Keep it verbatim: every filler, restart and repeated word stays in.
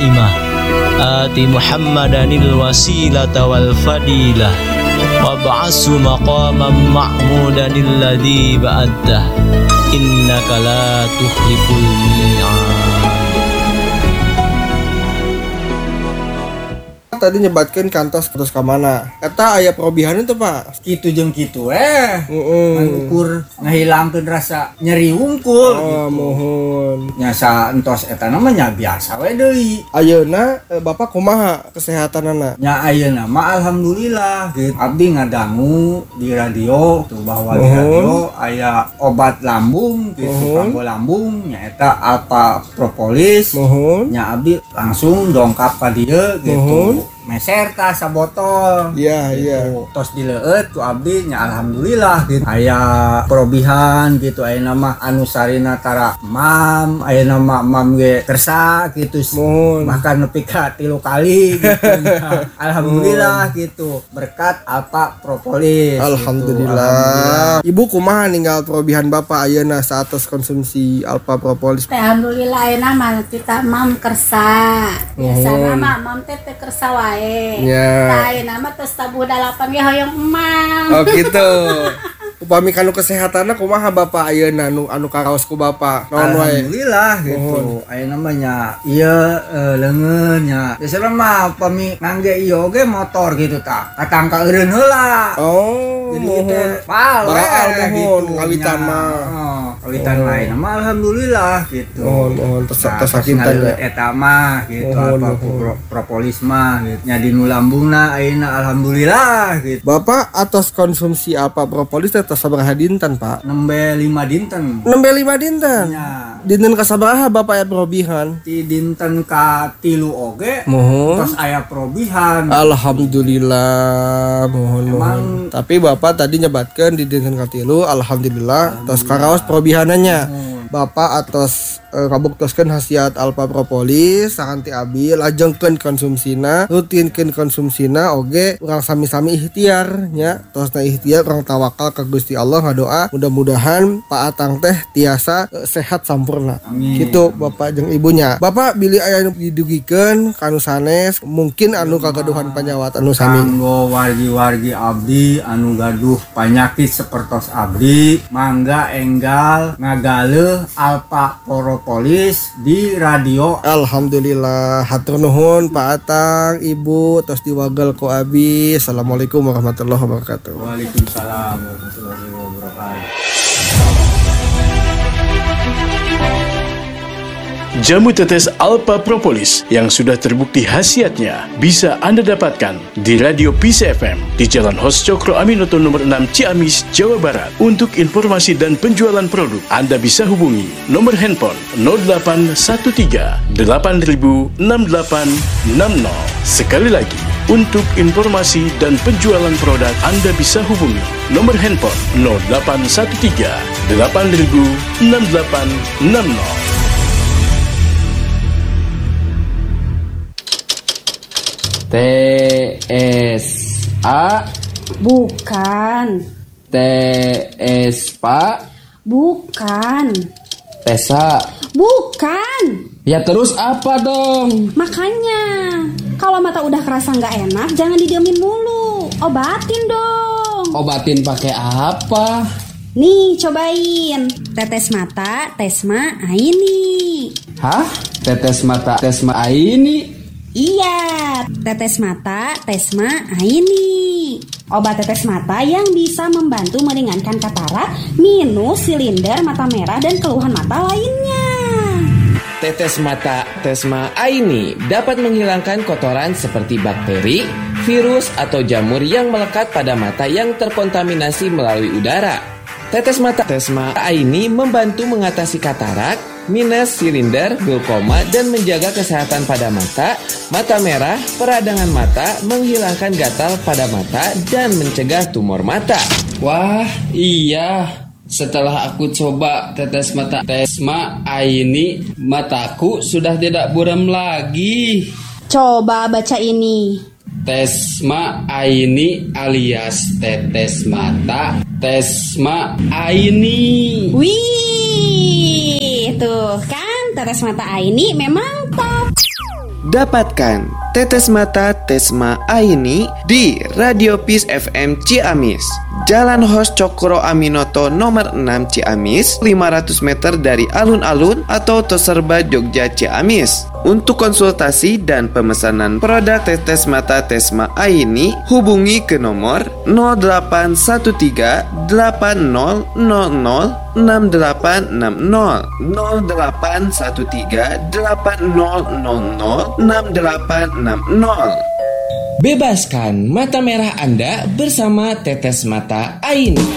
da'imah. Ati Muhammadanil wasilata wal fadilah wab'ashu maqaman ma'mudanil ladzi ba'adta innaka la tukhliful mi'ad. Tadi nyebatkan kantos terus ke mana? Kata aya perobihan itu Pak. Kitu jeung kitu eh. Heeh. Ukur ngahilangkeun rasa nyeri wungkul. Oh, gitu. mohon. Nyasa entos eta namanya biasa we deui. Ayeuna eh, Bapak kumaha kesehatanana? Nya ayeuna mah alhamdulillah gitu. Abdi ngadangu di radio tuh bahwa di radio aya obat lambung gitu, kanggo lambung nya eta Alpha Propolis. Mohon. Nya abdi langsung dongkap ka dieu gitu. Mohon. Meser tah sabotol. Iya, gitu. iya. Tos dileueut ku abdi nya alhamdulillah gitu. Aya perobihan gitu ayeuna mah anu sarina tara mam, ayeuna mah mam ge kersa gitu. Mohon. Bahkan nepi ka tilu kali gitu. Alhamdulillah gitu. Berkat Alpha Propolis. Alhamdulillah. Gitu. Alhamdulillah. Ibu kumaha ninggal perobihan Bapak ayeuna saatos konsumsi Alpha Propolis? Alhamdulillah ayeuna mah kita mam kersa. Biasana mah mam teh teh kersa wae. Ya. Tah ayeuna mah tos tabuh dalapan ge hoyong emam. Oh gitu. Upami kanu kesehatanna kumaha Bapak ayeuna anu anu karaos ku Bapak? Naon wae? Alhamdulillah gitu. Ayeuna mah nya ieu uh, leungeun nya. Biasana mah upami ngangge ieu ge motor gitu tah. Katangka eureun heula. Oh, Jadi mohon. teh pal Baal we mohon gitu. kawitan Nya. mah. Oh, kawitan lain mah alhamdulillah gitu. Mohon mohon tes Nah, tes terus sakintan ngaleueut ya. eta mah gitu Mohon, apa mohon. pro- propolis mah gitu. Nya dinu lambungna ayeuna alhamdulillah gitu. Bapak atas konsumsi apa propolis teh tos sabaraha dinten Pak? Nembe lima dinten. Nembe lima dinten. Nya Dinten ka sabaraha Bapak ya perobihan? ti dinten ka tilu oge Mohon. terus aya perobihan. Alhamdulillah, mohon mohon. Tapi Bapak tadi nyebatkan di dinten katilu, alhamdulillah, tos karaos perobihanannya. Bapak atas e, kabuktoskeun hasiat Alpha Propolis sakanti abi lajengkeun konsumsina, rutinkeun konsumsina oge urang sami-sami ikhtiar nya. Tosna ikhtiar urang tawakal ka Gusti Allah ngadoa mudah-mudahan Pak Atang teh tiasa e, sehat sampurna. Amin. Gitu Bapak jeung ibunya. Bapak bilih aya anu didugikeun kanu sanes mungkin anu kagaduhan panyawat anu sami. Kanggo wargi-wargi abdi anu gaduh panyakit sapertos abdi mangga enggal ngagaleuh Alpha Propolis di radio. Alhamdulillah, hatur nuhun Pak Atang, Ibu, tos diwagel ku abi. Assalamualaikum warahmatullahi wabarakatuh. Waalaikumsalam warahmatullahi wabarakatuh. Jamu tetes Alpha Propolis yang sudah terbukti khasiatnya bisa Anda dapatkan di Radio Peace F M di Jalan Hos Cokro Aminoto nomor enam Ciamis, Jawa Barat. Untuk informasi dan penjualan produk, Anda bisa hubungi nomor handphone nol delapan satu tiga delapan nol enam delapan enam nol. Sekali lagi, untuk informasi dan penjualan produk, Anda bisa hubungi nomor handphone nol delapan satu tiga delapan nol enam delapan enam nol. T S A Bukan. T S Pak Bukan. Tesa. Bukan. Ya terus apa dong? Makanya kalau mata udah kerasa nggak enak jangan didiemin mulu. Obatin dong. Obatin pakai apa? Nih cobain. Tetes mata Tesma Aini. Hah? Tetes mata Tesma Aini? Iya, tetes mata Tesma Aini. Obat tetes mata yang bisa membantu meringankan katarak, minus, silinder, mata merah, dan keluhan mata lainnya. Tetes mata Tesma Aini dapat menghilangkan kotoran seperti bakteri, virus, atau jamur yang melekat pada mata yang terkontaminasi melalui udara. Tetes mata Tesma Aini membantu mengatasi katarak, minus, silinder, glaukoma, dan menjaga kesehatan pada mata, mata merah, peradangan mata, menghilangkan gatal pada mata, dan mencegah tumor mata. Wah, iya. Setelah aku coba tetes mata Tesma Aini, mataku sudah tidak buram lagi. Coba baca ini. Tesma Aini alias tetes mata Tesma Aini. Wih, tuh kan tetes mata Aini memang top. Dapatkan Tetes Mata Tesma Aini di Radio Peace F M Ciamis, Jalan Hos Cokro Aminoto nomor enam Ciamis, lima ratus meter dari alun-alun atau Toserba Jogja Ciamis. Untuk konsultasi dan pemesanan produk Tetes Mata Tesma Aini, hubungi ke nomor nol delapan satu tiga delapan nol nol nol enam delapan enam nol nol delapan satu tiga delapan nol nol nol enam delapan enam nol. Bebaskan mata merah Anda bersama Tetes Mata Aini.